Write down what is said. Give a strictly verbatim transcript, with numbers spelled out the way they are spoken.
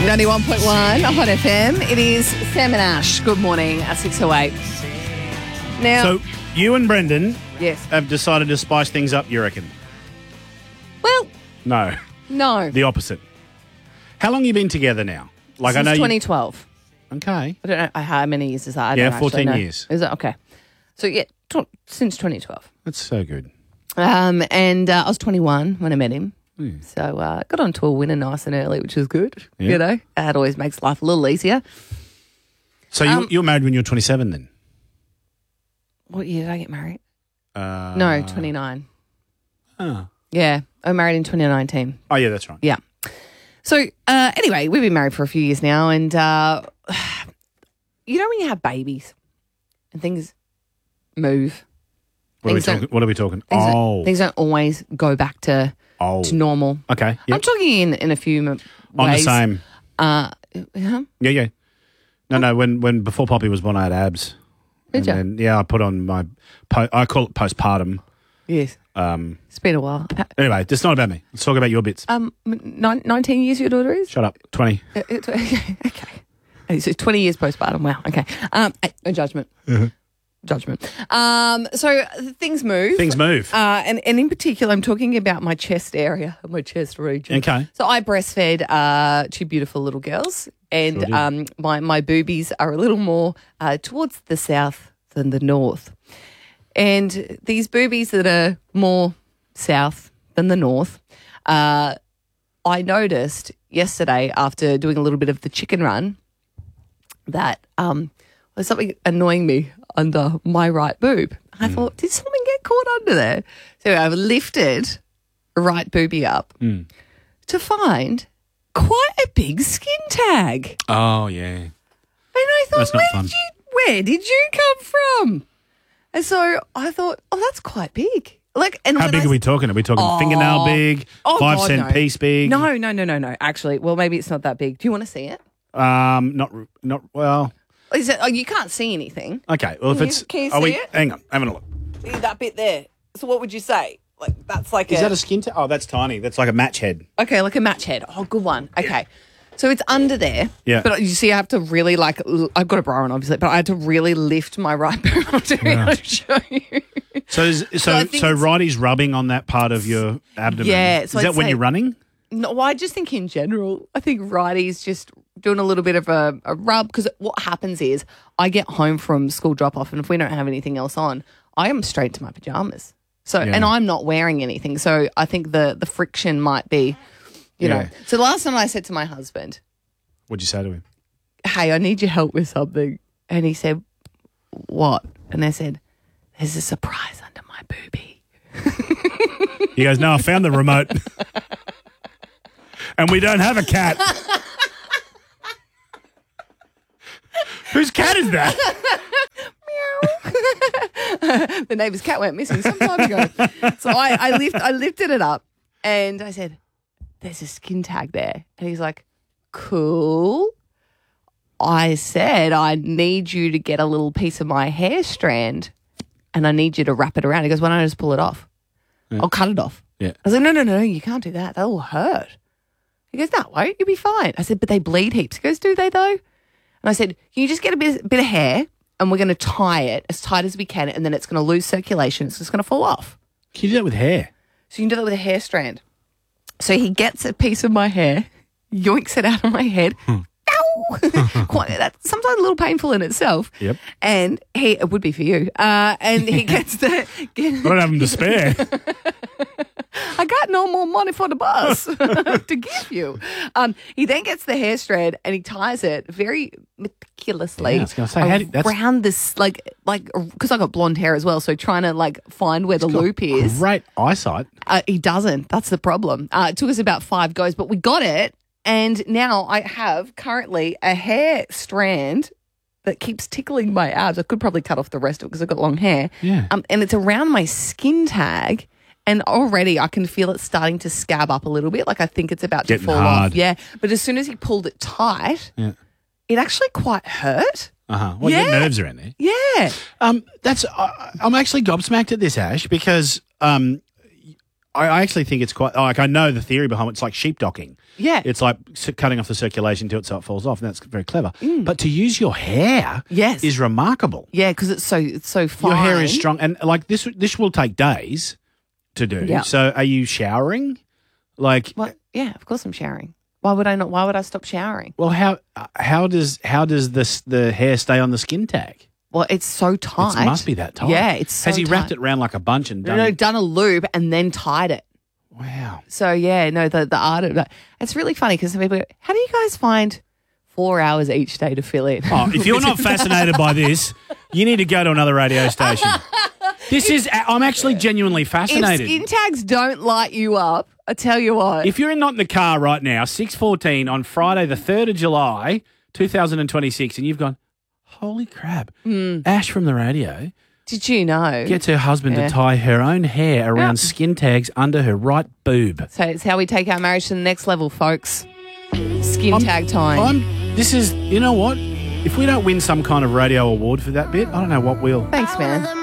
ninety-one point one Hot F M. It is Sam and Ash. Good morning at six oh eight. Now, So you and Brendan yes. have decided to spice things up, you reckon? Well, No, no. the opposite. How long you been together now? Like Since I know twenty twelve. you. Okay. I don't know how many years is that. I Yeah, don't actually fourteen know. years. Is that okay? So yeah, tw- since twenty twelve. That's so good. Um, and uh, I was twenty-one when I met him. Hmm. So uh, got onto a winner nice and early, which is good. Yeah. You know, that always makes life a little easier. So Um, you, you were married when you were twenty-seven then? What year did I get married? Uh, No, twenty-nine. Oh. Yeah, I got married in twenty nineteen. oh, yeah, that's right. Yeah. So uh, anyway, we've been married for a few years now, and uh, you know when you have babies and things move, What are, we Things don't- talking, what are we talking? things, Oh. don't, things don't always go back to, oh. to normal. Okay. I'm Yep. talking in, in a few m- On the ways. same. Uh, huh? Yeah, yeah. No, no, when, when before Poppy was born, I had abs. Did and you? then, yeah, I put on my, po- I call it postpartum. Yes. Um, It's been a while. anyway, it's not about me. Let's talk about your bits. Um, nine, nineteen years your daughter is? Shut up. twenty. Uh, it's- okay. Okay, so twenty years postpartum. Wow. Okay. Um, eh, no judgment. Judgment. Um, so things move. Things move. Uh, and, and in particular, I'm talking about my chest area, my chest region. Okay. So I breastfed uh, two beautiful little girls, and Sure did. um, my, my boobies are a little more uh, towards the south than the north. And these boobies that are more south than the north, uh, I noticed yesterday after doing a little bit of the chicken run that um, there's something annoying me under my right boob. I Mm. thought, did something get caught under there? So I lifted right boobie up Mm. to find quite a big skin tag. Oh, yeah. And I thought, That's not where fun. did you where did you come from? And so I thought, oh, that's quite big. Like, and How when big I are we talking? Are we talking Oh. fingernail big, Oh, five God, cent no. piece big? No, no, no, no, no. Actually, well, maybe it's not that big. Do you want to see it? Um, not, not, well, Is it? Oh, you can't see anything. okay. Well, if Can you- it's, can you are see we, it? hang on, having a look. See that bit there. So what would you say? Like that's like Is a, that a skin tag? Oh, that's tiny. That's like a match head. okay, like a match head. Oh, good one. Okay. So it's under there. Yeah. But you see, I have to really like, l- I've got a bra on obviously, but I had to really lift my right boob to be able to show you. So, is, so, I so, think it's- righty's rubbing on that part of your abdomen. Yeah, Is so that I'd when say- you're running? No, well, I just think in general, I think righty's just doing a little bit of a, a rub because what happens is I get home from school drop off and if we don't have anything else on, I am straight to my pajamas. So, Yeah. and I'm not wearing anything. So I think the, the friction might be, you Yeah. know. So the last time I said to my husband, What'd you say to him? hey, I need your help with something. And he said, what? And I said, there's a surprise under my boobie. He goes, no, I found the remote. And we don't have a cat. Whose cat is that? The neighbour's cat went missing some time ago. So I, I, lift, I lifted it up and I said, there's a skin tag there. And he's like, cool. I said, I need you to get a little piece of my hair strand and I need you to wrap it around. He goes, why don't I just pull it off? I'll cut it off. Yeah. I was like, no, no, no, you can't do that. That'll hurt. He goes, no, won't. You'll be fine. I said, but they bleed heaps. He goes, do they though? And I said, can you just get a bit, bit of hair and we're going to tie it as tight as we can and then it's going to lose circulation. It's just going to fall off. Can you do that with hair? So you can do that with a hair strand. So he gets a piece of my hair, yoinks it out of my head. Ow! Quite, that's sometimes a little painful in itself. Yep. And he, it would be for you. Uh, and he gets the. Get, I don't have them to spare. I got no more money for the bus to give you. Um, he then gets the hair strand and he ties it very meticulously Yeah, I was gonna say, how do- that's- around this, like, like because I got blonde hair as well. So trying to like find where the loop is. Great eyesight. Uh, he doesn't. That's the problem. Uh, it took us about five goes, but we got it. And now I have currently a hair strand that keeps tickling my abs. I could probably cut off the rest of it because I've got long hair. Yeah. Um, and it's around my skin tag. And already I can feel it starting to scab up a little bit. Like I think it's about Getting to fall hard. off. Yeah. But as soon as he pulled it tight, Yeah. it actually quite hurt. Uh-huh. Well, Yeah. your nerves are in there. Yeah. Um, that's. I I'm actually gobsmacked at this, Ash, because um, I I actually think it's quite like I know the theory behind it. It's like sheep docking. Yeah. It's like s- cutting off the circulation till it so it falls off, and that's very clever. But to use your hair, Yes. is remarkable. Yeah, because it's so it's so fine. Your hair is strong, and like this, this will take days to do. Yeah. So, are you showering? Like, Well, yeah, of course I'm showering. Why would I not? Why would I stop showering? well, how uh, how does how does this the hair stay on the skin tag? Well, it's so tight. It must be that tight. Yeah, it's so Has he wrapped tight. it around like a bunch and No, done? no, done a loop and then tied it. Wow. So yeah, no, the the art of that. It's really funny because some people go, how do you guys find four hours each day to fill in? Oh, if you're not fascinated by this, you need to go to another radio station. This is. I'm actually genuinely If fascinated. skin tags don't light you up, I tell you what. If you're not in the car right now, six fourteen on Friday, the third of July, two thousand twenty-six, and you've gone, holy crap, Ash from the radio Did you know? gets her husband Yeah. to tie her own hair around Yeah. skin tags under her right boob. So it's how we take our marriage to the next level, folks. Skin I'm- tag time. I'm, this is, you know what? If we don't win some kind of radio award for that bit, I don't know what will. Thanks, man.